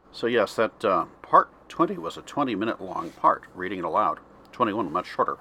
So yes, that part 20 was a 20-minute long part, reading it aloud. 21, much shorter.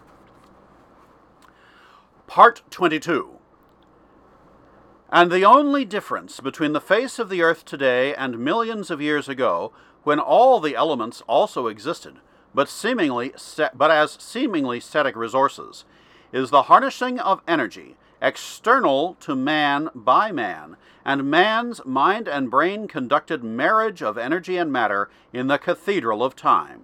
Part 22. And the only difference between the face of the earth today and millions of years ago, when all the elements also existed, but as seemingly static resources, is the harnessing of energy, external to man by man, and man's mind and brain conducted marriage of energy and matter in the cathedral of time.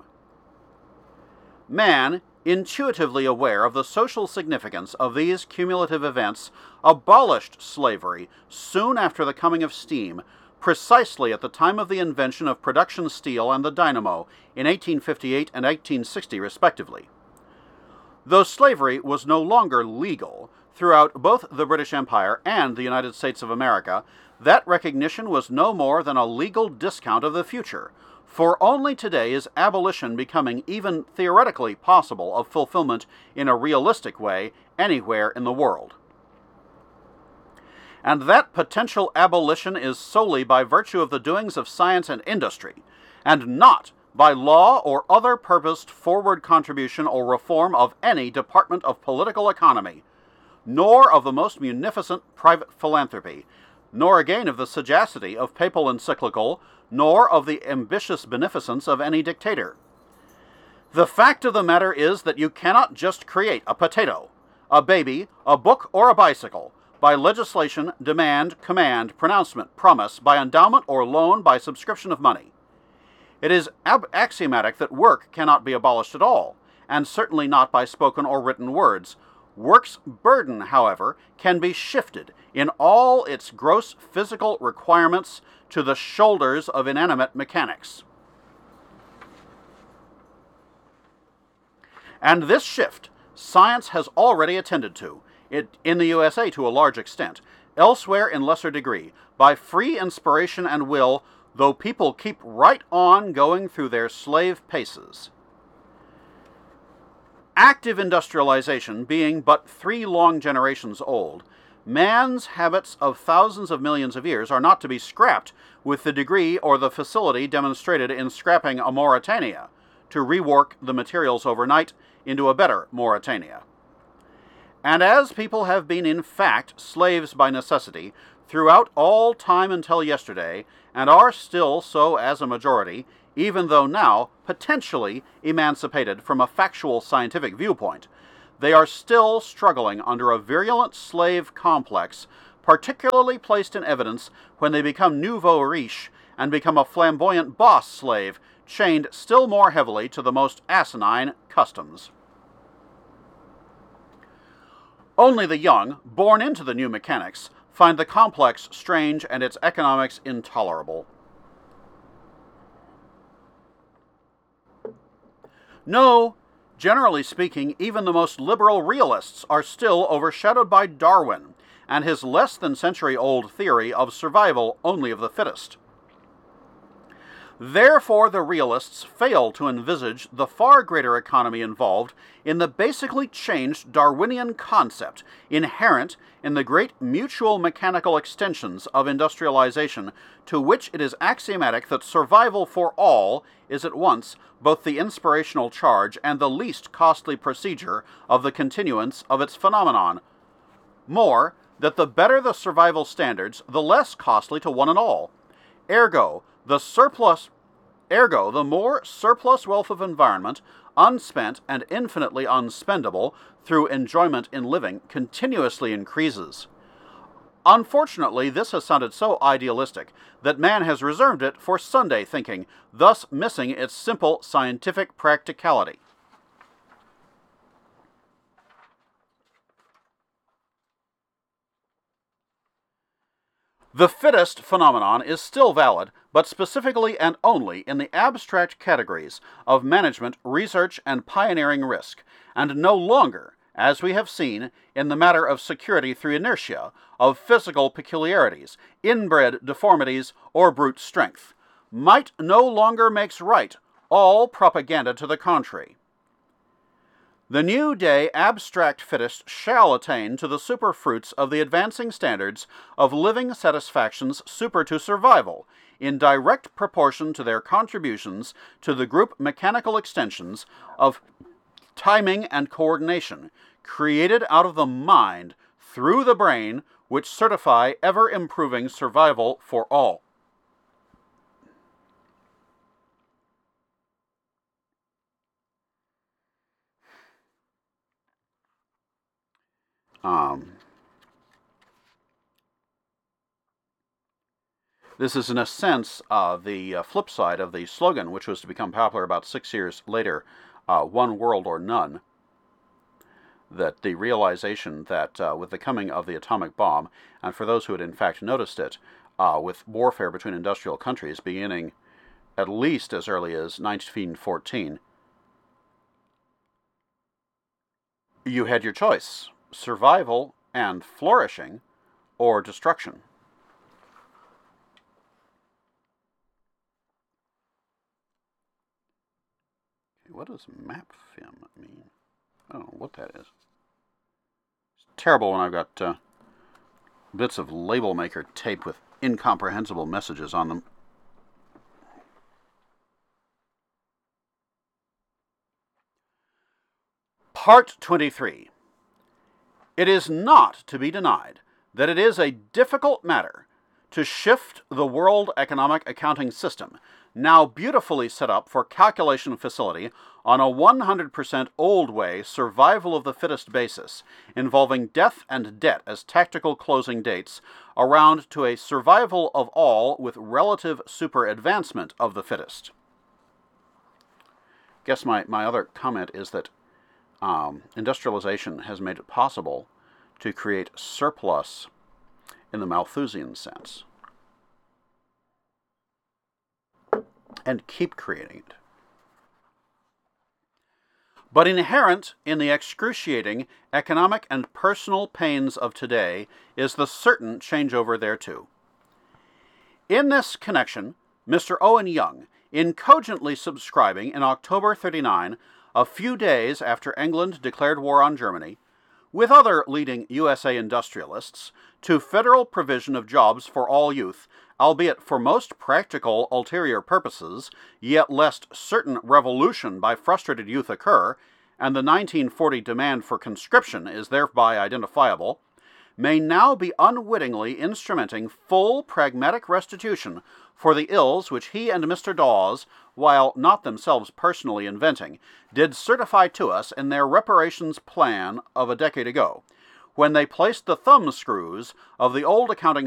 Man, intuitively aware of the social significance of these cumulative events, abolished slavery soon after the coming of steam, precisely at the time of the invention of production steel and the dynamo in 1858 and 1860 respectively. Though slavery was no longer legal throughout both the British Empire and the United States of America, that recognition was no more than a legal discount of the future, for only today is abolition becoming even theoretically possible of fulfillment in a realistic way anywhere in the world. And that potential abolition is solely by virtue of the doings of science and industry, and not by law or other purposed forward contribution or reform of any department of political economy, nor of the most munificent private philanthropy, nor again of the sagacity of papal encyclical, nor of the ambitious beneficence of any dictator. The fact of the matter is that you cannot just create a potato, a baby, a book, or a bicycle, by legislation, demand, command, pronouncement, promise, by endowment or loan, by subscription of money. It is axiomatic that work cannot be abolished at all, and certainly not by spoken or written words. Work's burden, however, can be shifted in all its gross physical requirements to the shoulders of inanimate mechanics. And this shift science has already attended to, in the USA to a large extent, elsewhere in lesser degree, by free inspiration and will, though people keep right on going through their slave paces. Active industrialization being but 3 long generations old, man's habits of thousands of millions of years are not to be scrapped with the degree or the facility demonstrated in scrapping a Mauritania, to rework the materials overnight into a better Mauritania. And as people have been in fact slaves by necessity throughout all time until yesterday, and are still so as a majority, even though now potentially emancipated from a factual scientific viewpoint, they are still struggling under a virulent slave complex, particularly placed in evidence when they become nouveau riche and become a flamboyant boss slave, chained still more heavily to the most asinine customs. Only the young, born into the new mechanics, find the complex strange and its economics intolerable. No, generally speaking, even the most liberal realists are still overshadowed by Darwin and his less than century-old theory of survival only of the fittest. Therefore, the realists fail to envisage the far greater economy involved in the basically changed Darwinian concept inherent in the great mutual mechanical extensions of industrialization, to which it is axiomatic that survival for all is at once both the inspirational charge and the least costly procedure of the continuance of its phenomenon. More, that the better the survival standards, the less costly to one and all. Ergo, the more surplus wealth of environment, unspent and infinitely unspendable through enjoyment in living, continuously increases. Unfortunately, this has sounded so idealistic that man has reserved it for Sunday thinking, thus missing its simple scientific practicality. The fittest phenomenon is still valid, but specifically and only in the abstract categories of management, research, and pioneering risk, and no longer, as we have seen, in the matter of security through inertia, of physical peculiarities, inbred deformities, or brute strength. Might no longer makes right, all propaganda to the contrary. The new day abstract fittest shall attain to the superfruits of the advancing standards of living satisfactions super to survival, in direct proportion to their contributions to the group mechanical extensions of timing and coordination, created out of the mind through the brain, which certify ever-improving survival for all. This is, in a sense, the flip side of the slogan, which was to become popular about 6 years later, one world or none. That the realization that with the coming of the atomic bomb, and for those who had in fact noticed it, with warfare between industrial countries beginning at least as early as 1914, you had your choice: survival and flourishing, or destruction. What does MapFim mean? I don't know what that is. It's terrible when I've got bits of label maker tape with incomprehensible messages on them. Part 23. It is not to be denied that it is a difficult matter to shift the world economic accounting system, now beautifully set up for calculation facility on a 100% old way survival of the fittest basis, involving death and debt as tactical closing dates, around to a survival of all with relative super advancement of the fittest. Guess my other comment is that industrialization has made it possible to create surplus in the Malthusian sense, and keep creating it. But inherent in the excruciating economic and personal pains of today is the certain changeover thereto. In this connection, Mr. Owen Young, in cogently subscribing in October 39, a few days after England declared war on Germany, with other leading USA industrialists, to federal provision of jobs for all youth, albeit for most practical ulterior purposes, yet lest certain revolution by frustrated youth occur, and the 1940 demand for conscription is thereby identifiable, may now be unwittingly instrumenting full pragmatic restitution for the ills which he and Mr. Dawes, while not themselves personally inventing, did certify to us in their reparations plan of a decade ago, when they placed the thumbscrews of the old accounting